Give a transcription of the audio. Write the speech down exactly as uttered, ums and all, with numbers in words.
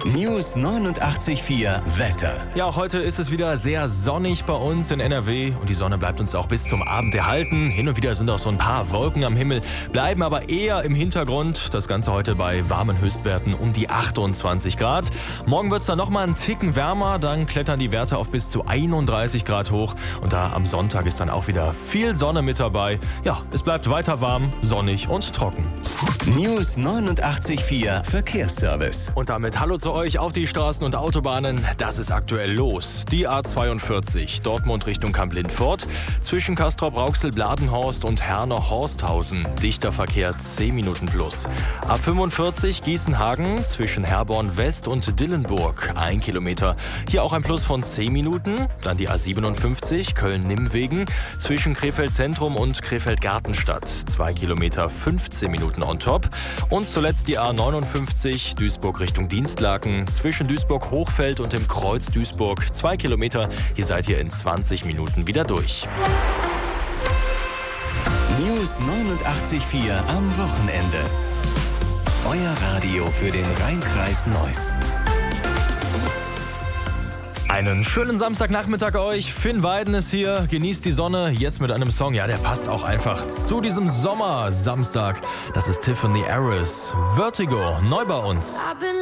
News neunundachtzig Komma vier Wetter. Ja, auch heute ist es wieder sehr sonnig bei uns in N R W und die Sonne bleibt uns auch bis zum Abend erhalten. Hin und wieder sind auch so ein paar Wolken am Himmel, bleiben aber eher im Hintergrund. Das Ganze heute bei warmen Höchstwerten um die achtundzwanzig Grad. Morgen wird es dann nochmal einen Ticken wärmer, dann klettern die Werte auf bis zu einunddreißig Grad hoch und da am Sonntag ist dann auch wieder viel Sonne mit dabei. Ja, es bleibt weiter warm, sonnig und trocken. News neunundachtzig Komma vier Verkehrsservice. Und damit hallo zu euch auf die Straßen und Autobahnen. Das ist aktuell los. Die A zweiundvierzig, Dortmund Richtung Kamp-Lindfort. Zwischen Castrop-Rauxel-Bladenhorst und Herne-Horsthausen. Dichter Verkehr zehn Minuten plus. A fünfundvierzig, Gießenhagen. Zwischen Herborn West und Dillenburg. ein Kilometer. Hier auch ein Plus von zehn Minuten. Dann die A siebenundfünfzig, Köln-Nimmwegen. Zwischen Krefeld-Zentrum und Krefeld-Gartenstadt. zwei Kilometer, fünfzehn Minuten on top. Und zuletzt die A neunundfünfzig, Duisburg Richtung Dienstlaken. Zwischen Duisburg-Hochfeld und dem Kreuz Duisburg. zwei Kilometer. Hier seid ihr in zwanzig Minuten wieder durch. News neunundachtzig Komma vier am Wochenende. Euer Radio für den Rhein-Kreis Neuss. Einen schönen Samstagnachmittag euch. Finn Weiden ist hier, genießt die Sonne. Jetzt mit einem Song, ja, der passt auch einfach zu diesem Sommer Samstag. Das ist Tiffany Harris. Vertigo, neu bei uns.